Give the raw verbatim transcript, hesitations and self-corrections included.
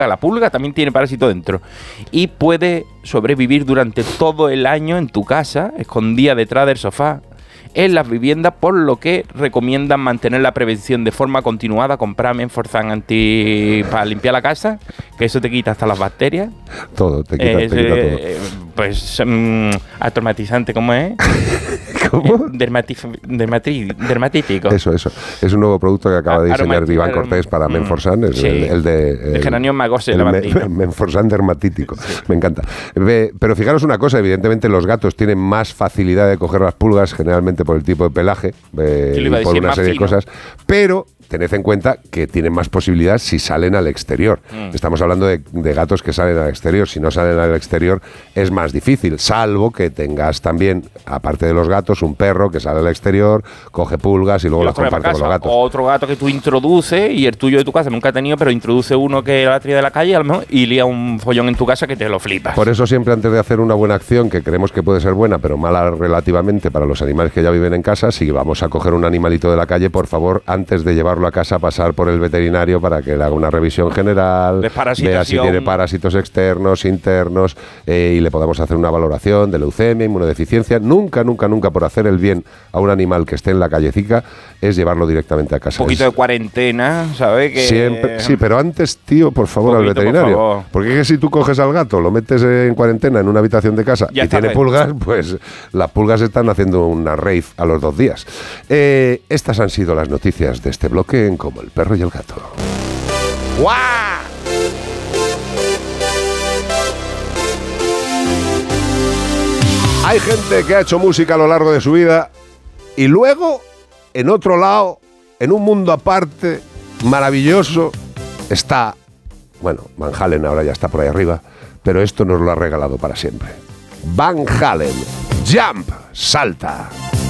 La pulga también tiene parásito dentro y puede sobrevivir durante todo el año en tu casa, escondida detrás del sofá, en las viviendas, por lo que recomiendan mantener la prevención de forma continuada, comprar Menforsan anti para limpiar la casa, que eso te quita hasta las bacterias. Todo, te quita, eh, te quita eh, todo. Pues um, atromatizante, ¿cómo es? ¿Cómo? Eh, dermatif- dermati- dermatítico. Eso, eso. Es un nuevo producto que acaba de diseñar Aromati- Iván Cortés para mm, Menforsan, es sí. el, el de... De el- Geranio magose el lavandino. me- Menforsan dermatítico. Sí. Me encanta. Ve, pero fijaros una cosa, evidentemente los gatos tienen más facilidad de coger las pulgas, generalmente por el tipo de pelaje, eh, Yo le iba a y por decir una más serie fino. de cosas, pero tened en cuenta que tienen más posibilidad si salen al exterior. Mm. Estamos hablando de, de gatos que salen al exterior. Si no salen al exterior es más difícil, salvo que tengas también, aparte de los gatos, un perro que sale al exterior, coge pulgas y luego Y las comparte con los gatos. O otro gato que tú introduces y el tuyo de tu casa nunca ha tenido, pero introduce uno que era la tría de la calle a lo mejor, y lía un follón en tu casa que te lo flipas. Por eso siempre antes de hacer una buena acción, que creemos que puede ser buena, pero mala relativamente para los animales que ya viven en casa, si vamos a coger un animalito de la calle, por favor, antes de llevarlo a casa, pasar por el veterinario para que le haga una revisión general, vea si tiene parásitos externos, internos, eh, y le podamos hacer una valoración de leucemia, inmunodeficiencia. Nunca, nunca, nunca por hacer el bien a un animal que esté en la callecita es llevarlo directamente a casa. Un poquito es, de cuarentena, ¿sabes? Que siempre, sí, pero antes, tío, por favor, poquito, al veterinario. por favor. Porque es que si tú coges al gato, lo metes en cuarentena en una habitación de casa Ya y tiene bien. pulgas, pues las pulgas están haciendo una rave a los dos días. Eh, estas han sido las noticias de este bloque en Como el perro y el gato. ¡Guau! Hay gente que ha hecho música a lo largo de su vida y luego, en otro lado, en un mundo aparte, maravilloso, está, bueno, Van Halen ahora ya está por ahí arriba, pero esto nos lo ha regalado para siempre. Van Halen, Jump, salta.